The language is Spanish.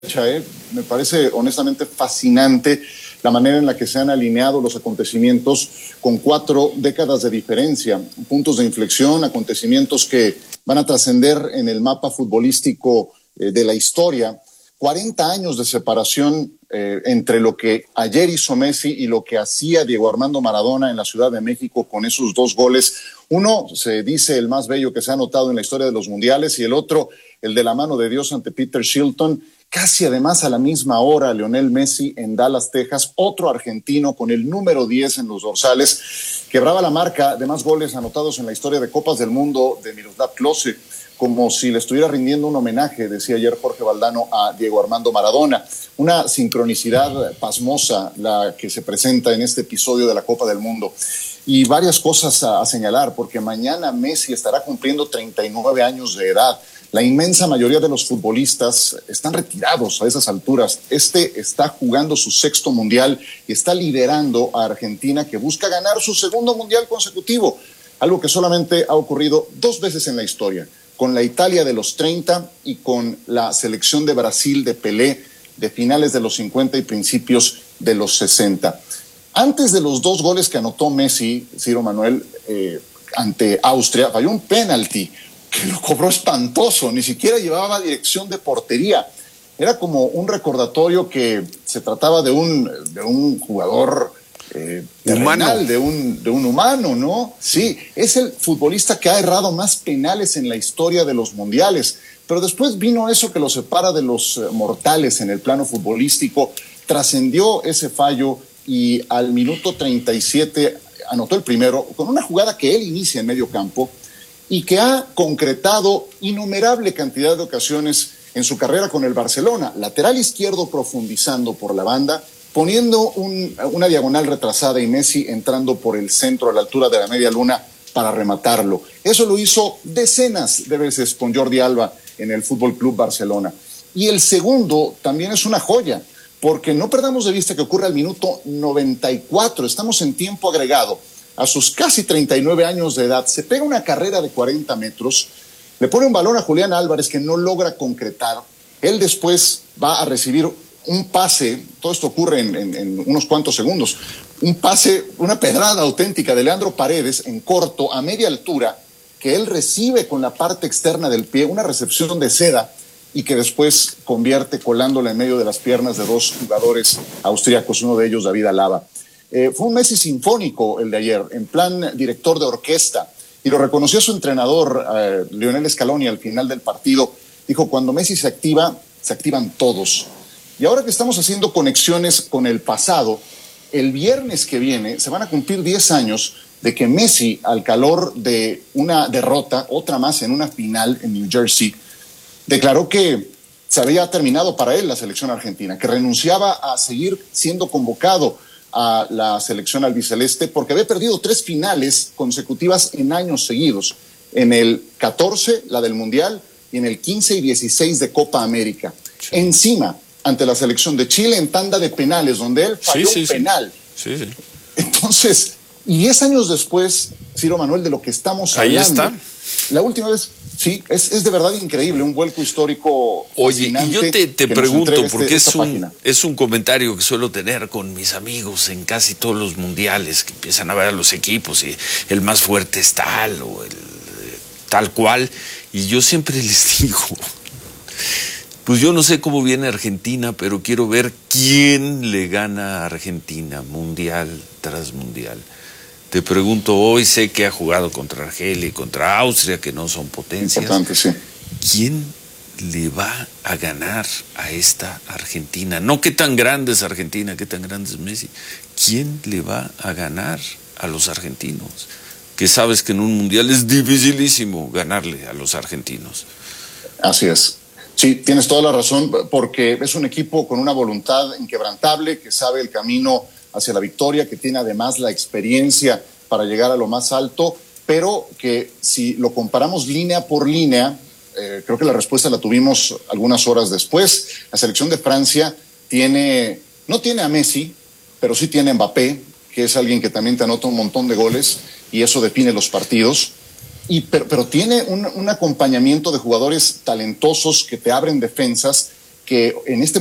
Me parece honestamente fascinante la manera en la que se han alineado los acontecimientos con 4 décadas de diferencia, puntos de inflexión, acontecimientos que van a trascender en el mapa futbolístico de la historia. 40 años de separación entre lo que ayer hizo Messi y lo que hacía Diego Armando Maradona en la Ciudad de México con esos 2 goles. Uno se dice el más bello que se ha anotado en la historia de los mundiales y el otro el de la mano de Dios ante Peter Shilton. Casi además a la misma hora, Lionel Messi en Dallas, Texas, otro argentino con el número 10 en los dorsales, quebraba la marca de más goles anotados en la historia de Copas del Mundo de Miroslav Klose, como si le estuviera rindiendo un homenaje, decía ayer Jorge Valdano, a Diego Armando Maradona. Una sincronicidad pasmosa la que se presenta en este episodio de la Copa del Mundo. Y varias cosas a señalar, porque mañana Messi estará cumpliendo 39 años de edad. La inmensa mayoría de los futbolistas están retirados a esas alturas. Está jugando su 6º mundial y está liderando a Argentina, que busca ganar su 2º mundial consecutivo, algo que solamente ha ocurrido 2 veces en la historia, con la Italia de los 30 y con la selección de Brasil de Pelé de finales de los 50 y principios de los 60. Antes de los 2 goles que anotó Messi, Ciro Manuel, ante Austria, falló un penalti que lo cobró espantoso, ni siquiera llevaba dirección de portería. Era como un recordatorio que se trataba de un jugador terrenal, de un humano, ¿no? Sí, es el futbolista que ha errado más penales en la historia de los mundiales, pero después vino eso que lo separa de los mortales en el plano futbolístico, trascendió ese fallo y al minuto 37 anotó el primero con una jugada que él inicia en medio campo y que ha concretado innumerable cantidad de ocasiones en su carrera con el Barcelona. Lateral izquierdo profundizando por la banda, poniendo una diagonal retrasada y Messi entrando por el centro a la altura de la media luna para rematarlo. Eso lo hizo decenas de veces con Jordi Alba en el Fútbol Club Barcelona. Y el segundo también es una joya, porque no perdamos de vista que ocurre al minuto 94, estamos en tiempo agregado. A sus casi 39 años de edad, se pega una carrera de 40 metros, le pone un balón a Julián Álvarez que no logra concretar. Él después va a recibir un pase, todo esto ocurre en unos cuantos segundos, un pase, una pedrada auténtica de Leandro Paredes en corto, a media altura, que él recibe con la parte externa del pie, una recepción de seda, y que después convierte colándola en medio de las piernas de 2 jugadores austríacos, uno de ellos David Alaba. Fue un Messi sinfónico el de ayer, en plan director de orquesta, y lo reconoció su entrenador, Lionel Scaloni, al final del partido. Dijo, cuando Messi se activa, se activan todos. Y ahora que estamos haciendo conexiones con el pasado, el viernes que viene se van a cumplir 10 años de que Messi, al calor de una derrota, otra más en una final en New Jersey, declaró que se había terminado para él la selección argentina, que renunciaba a seguir siendo convocado a la selección albiceleste porque había perdido 3 finales consecutivas en años seguidos, en el 14, la del Mundial, y en el 15 y 16 de Copa América. Sí. Encima, ante la selección de Chile en tanda de penales, donde él falló un penal. Sí. Entonces, y 10 años después, Ciro Manuel, de lo que estamos hablando. Ahí está. La última vez, sí, es de verdad increíble, un vuelco histórico. Oye, y yo te pregunto, porque es un comentario que suelo tener con mis amigos en casi todos los mundiales, que empiezan a ver a los equipos y el más fuerte es tal o el tal cual, y yo siempre les digo, pues yo no sé cómo viene Argentina, pero quiero ver quién le gana a Argentina, mundial tras mundial. Te pregunto hoy, sé que ha jugado contra Argelia y contra Austria, que no son potencias. Importante, sí. ¿Quién le va a ganar a esta Argentina? No qué tan grande es Argentina, qué tan grande es Messi. ¿Quién le va a ganar a los argentinos? Que sabes que en un mundial es dificilísimo ganarle a los argentinos. Así es. Sí, tienes toda la razón, porque es un equipo con una voluntad inquebrantable, que sabe el camino hacia la victoria, que tiene además la experiencia para llegar a lo más alto, pero que si lo comparamos línea por línea, creo que la respuesta la tuvimos algunas horas después. La selección de Francia no tiene a Messi, pero sí tiene a Mbappé, que es alguien que también te anota un montón de goles, y eso define los partidos. Pero tiene un acompañamiento de jugadores talentosos que te abren defensas, que en este